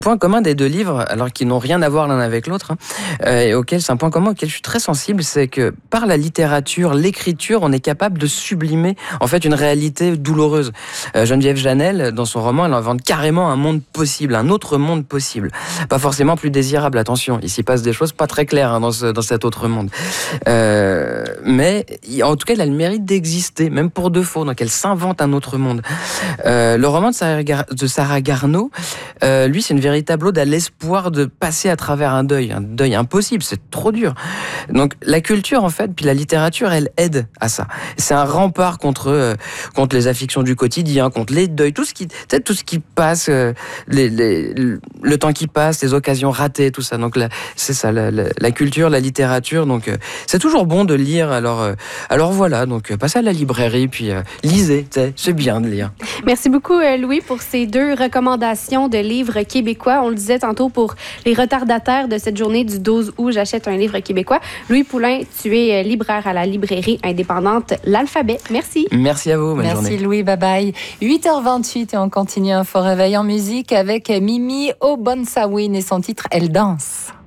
point commun des deux livres, alors qu'ils n'ont rien à voir l'un avec l'autre, et c'est un point commun auquel je suis très sensible, c'est que par la littérature, l'écriture, on est capable de sublimer en fait une réalité douloureuse. Geneviève Janel, dans son roman, elle invente carrément un monde possible, un autre monde possible. Pas forcément plus désirable, attention, il s'y passe des choses pas très claires dans cet autre monde. Mais en tout cas, elle a le mérite d'exister, même pour de faux, donc elle s'invente un autre monde. Le roman de Sarah Garnaud, lui, c'est une véritable ode à l'espoir de passer à travers un deuil impossible, c'est trop dur. Donc la culture en fait, puis la littérature, elle aide à ça. C'est un rempart contre les afflictions du quotidien, contre les deuils, tout ce qui passe, le temps qui passe, les occasions ratées, tout ça. Donc c'est ça, la culture, la littérature. Donc c'est toujours bon de lire. Alors voilà, donc passez à la librairie, puis lisez, c'est bien de lire. Merci beaucoup Louis pour ces 2 recommandations de livres québécois. On le disait tantôt pour les retardataires de cette journée du 12 août, j'achète un livre québécois. Louis Poulain, tu es libraire à la librairie indépendante L'Alphabet. Merci. Merci à vous, bonne journée. Merci Louis, bye bye. 8h28 et on continue un fort réveil en musique avec Mimi Obansawin et son titre Elle danse.